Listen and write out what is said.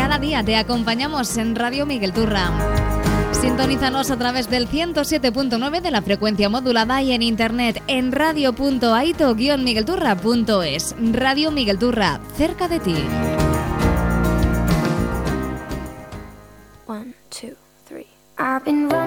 Cada día te acompañamos en Radio Miguel Turra. Sintonízanos a través del 107.9 de la frecuencia modulada y en internet en radio.aito-miguelturra.es. Radio Miguel Turra, cerca de ti. 1, 2, 3. I've been running